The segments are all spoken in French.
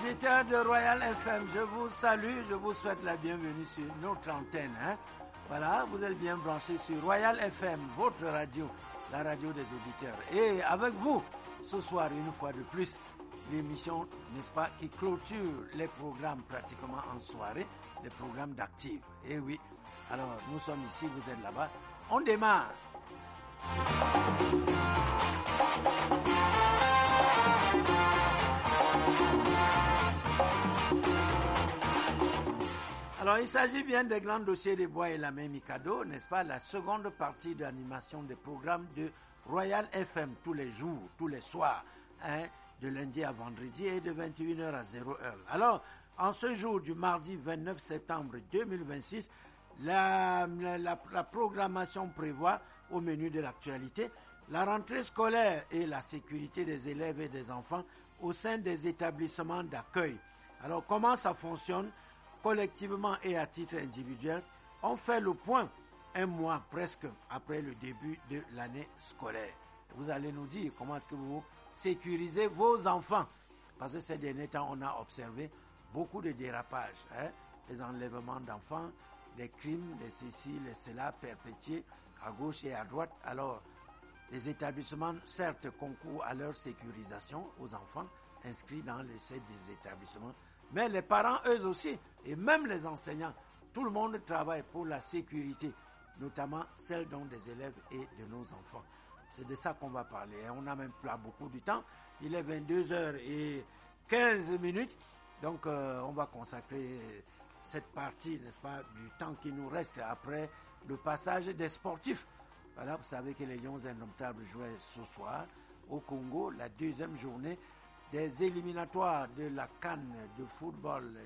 auditeurs de Royal FM, je vous salue, je vous souhaite la bienvenue sur notre antenne. Voilà, vous êtes bien branchés sur Royal FM, votre radio, la radio des auditeurs. Et avec vous, ce soir, une fois de plus, l'émission, n'est-ce pas, qui clôture les programmes pratiquement en soirée, les programmes d'Active. Et oui, alors nous sommes ici, vous êtes là-bas. On démarre. Alors, il s'agit bien des grands dossiers des bois et la même Mikado, n'est-ce pas, la seconde partie d'animation des programmes de Royal FM tous les jours, tous les soirs, de lundi à vendredi et de 21h à 0h. Alors, en ce jour du mardi 29 septembre 2026, la programmation prévoit au menu de l'actualité la rentrée scolaire et la sécurité des élèves et des enfants au sein des établissements d'accueil. Alors, comment ça fonctionne? Collectivement et à titre individuel, on fait le point un mois presque après le début de l'année scolaire. Vous allez nous dire comment est-ce que vous sécurisez vos enfants. Parce que ces derniers temps, on a observé beaucoup de dérapages, des enlèvements d'enfants, des crimes, des ceci, les cela perpétués à gauche et à droite. Alors, les établissements, certes, concourent à leur sécurisation aux enfants inscrits dans les sites des établissements, mais les parents, eux aussi, et même les enseignants, tout le monde travaille pour la sécurité, notamment celle donc des élèves et de nos enfants. C'est de ça qu'on va parler. On n'a même pas beaucoup de temps. Il est 22h15, donc on va consacrer cette partie, n'est-ce pas, du temps qui nous reste après le passage des sportifs. Voilà, vous savez que les Lions Indomptables jouaient ce soir au Congo, la deuxième journée des éliminatoires de la CAN de football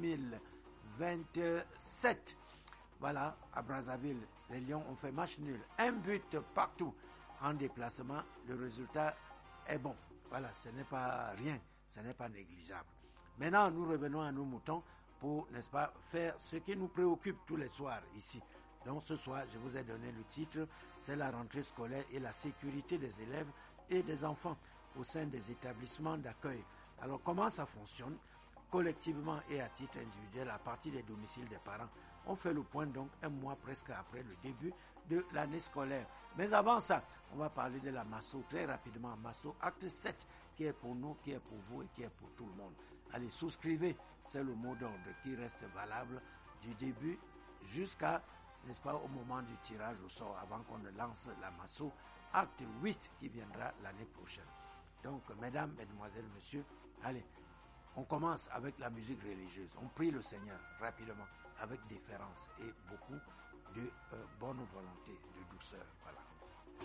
2027. Voilà, à Brazzaville, les Lions ont fait match nul. Un but partout en déplacement. Le résultat est bon. Voilà, ce n'est pas rien, ce n'est pas négligeable. Maintenant, nous revenons à nos moutons pour, n'est-ce pas, faire ce qui nous préoccupe tous les soirs ici. Donc ce soir, je vous ai donné le titre, c'est la rentrée scolaire et la sécurité des élèves et des enfants au sein des établissements d'accueil. Alors comment ça fonctionne? Collectivement et à titre individuel à partir des domiciles des parents. On fait le point donc un mois presque après le début de l'année scolaire. Mais avant ça, on va parler de la MASSO très rapidement. MASSO acte 7 qui est pour nous, qui est pour vous et qui est pour tout le monde. Allez, souscrivez, c'est le mot d'ordre qui reste valable du début jusqu'à, n'est-ce pas, au moment du tirage au sort avant qu'on ne lance la MASSO acte 8 qui viendra l'année prochaine. Donc, mesdames, mesdemoiselles, messieurs, allez, on commence avec la musique religieuse. On prie le Seigneur rapidement, avec déférence et beaucoup de bonne volonté, de douceur. Voilà.